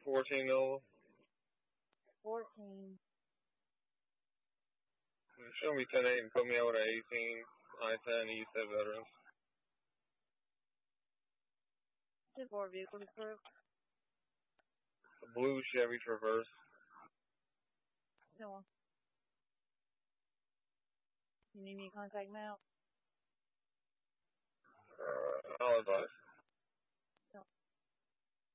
14 mil. 14. Show me 10-8 and put me out at 18. I-10 East at Veterans. 4 vehicles approved. The blue Chevy Traverse. No. You need me to contact Mount? I'll advise.